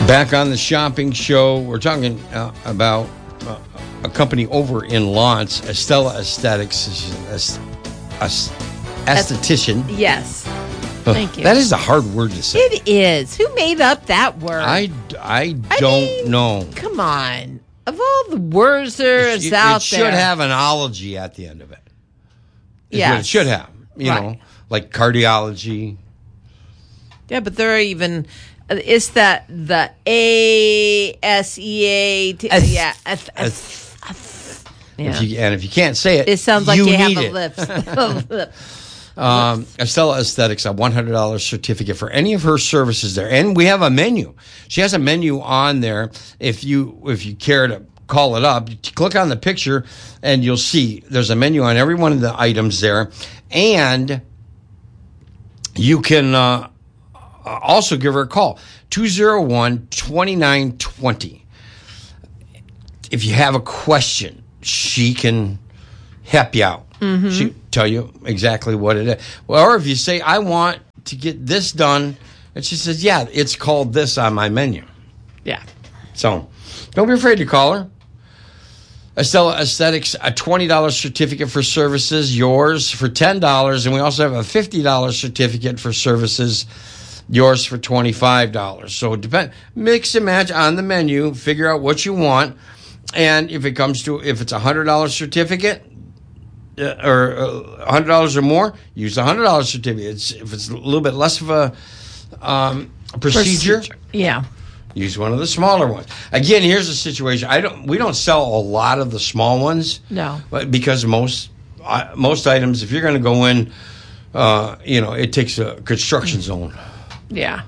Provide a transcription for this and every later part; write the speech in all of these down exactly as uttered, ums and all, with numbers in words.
Back on the shopping show, we're talking uh, about uh, a company over in Lawrence, Estella Aesthetics, a, a esthetician. Yes. Thank you. That is a hard word to say. It is. Who made up that word? I, I I don't mean, know. Come on. Of all the words there's It, out it should there. have an ology at the end of it. Is Yes. what it should have. You Right. know, like cardiology. Yeah, but there are even... It's that the A S E A T. Ath- Yeah. Ath- ath- ath- yeah. If you, and if you can't say it, It sounds like you, you have need a it. lift. lip. Um, Estella Aesthetics, a one hundred dollars certificate for any of her services there. And we have a menu. She has a menu on there. If you if you care to call it up, you click on the picture and you'll see there's a menu on every one of the items there. And you can uh, also give her a call, two oh one, two nine two oh. If you have a question, she can help you out. Mm-hmm. She tell you exactly what it is. Well, or if you say, I want to get this done, and she says, yeah, it's called this on my menu. Yeah. So don't be afraid to call her. Estella Aesthetics, a twenty dollars certificate for services, yours for ten dollars. And we also have a fifty dollars certificate for services, yours for twenty-five dollars. So depend, mix and match on the menu, figure out what you want. And if it comes to, if it's a one hundred dollars certificate, Uh, or uh, one hundred dollars or more, use a one hundred dollars certificate. It's, if it's a little bit less of a um, procedure, Procedure. Yeah. use one of the smaller ones. Again, here's the situation. I don't. We don't sell a lot of the small ones. No. But because most uh, most items, if you're going to go in, uh, you know, it takes a construction zone. Yeah.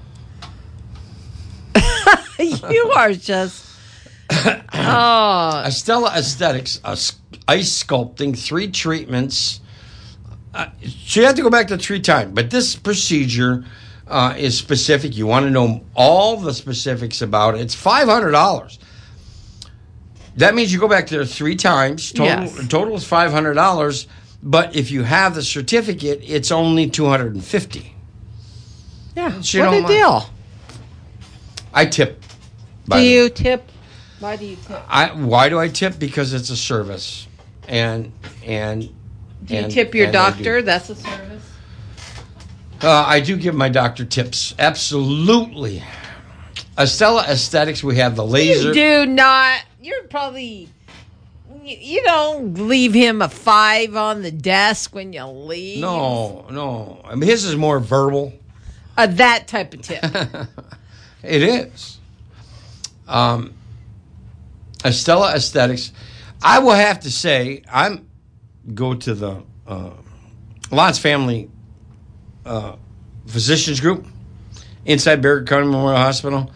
You are just... Oh. Estella Aesthetics, uh, ice sculpting, three treatments. Uh, so you have to go back to three times. But this procedure uh, is specific. You want to know all the specifics about it. It's five hundred dollars. That means you go back there three times. Total, Yes. total is five hundred dollars. But if you have the certificate, it's only two hundred fifty dollars. Yeah. She What don't a mind. deal. I tip. by Do the way. you tip? Why do you tip? I, why do I tip? Because it's a service. And and Do you and- tip your and I do. doctor? That's a service. Uh, I do give my doctor tips. Absolutely. Estella Aesthetics, we have the laser. You do not. You're probably. You, you don't leave him a five on the desk when you leave. No, no. I mean, his is more verbal. Uh, that type of tip. It is. Um, Estella Aesthetics. I will have to say, I'm go to the uh, Lance Family uh, Physicians Group inside Barrett County Memorial Hospital.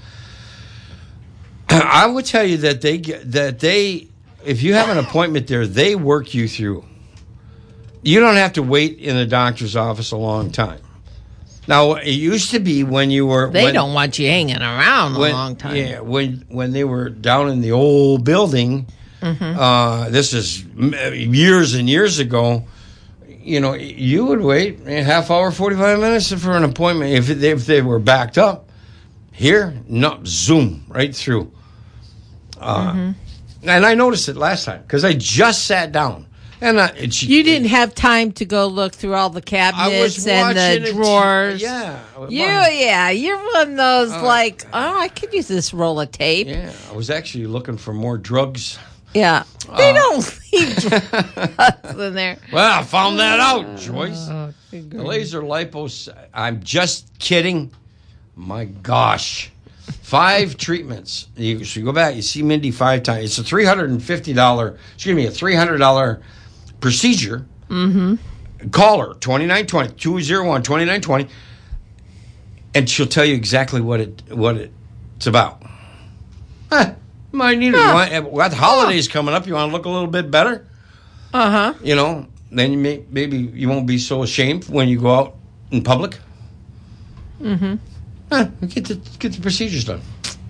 I would tell you that they get that they, if you have an appointment there, they work you through. You don't have to wait in the doctor's office a long time. Now, it used to be when you were They when, don't want you hanging around when- a long time. Yeah, when when they were down in the old building, Mm-hmm. uh, this is m- years and years ago. You know, you would wait a half hour, forty-five minutes for an appointment if they, if they were backed up. Here, no, zoom right through. Uh, Mm-hmm. And I noticed it last time because I just sat down and I, it, she, You didn't have time to go look through all the I cabinets was and watching the it. drawers. Yeah, You, yeah, you're one of those Oh, like, oh, I could use this roll of tape. Yeah. yeah. I was actually looking for more drugs. They Uh, don't leave drugs in there. Well, I found that out, Joyce. Oh, good The grief. laser lipos. I'm just kidding. My gosh. Five treatments. You, so you go back, you see Mindy five times. It's a three hundred fifty dollars, excuse me, a three hundred dollars procedure. Mm-hmm. Call her, twenty-nine twenty, two oh one, twenty-nine twenty, and she'll tell you exactly what it what it's about. Huh, might need Huh. it. Got the holidays coming up. You want to look a little bit better? Uh-huh. You know, then you may, maybe you won't be so ashamed when you go out in public. Mm-hmm. Huh, get the get the procedures done.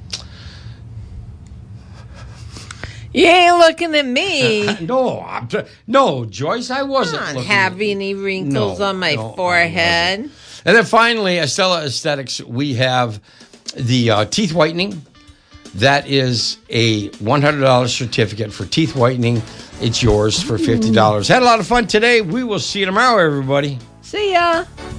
You ain't looking at me. No, I'm t- no, Joyce, I I wasn't don't looking have at- any wrinkles No, on my no, I forehead. And then finally, Estella Aesthetics, we have the uh, teeth whitening, that is a one hundred dollars certificate for teeth whitening. It's yours for fifty dollars. Had a lot of fun today. We will see you tomorrow, everybody. See ya.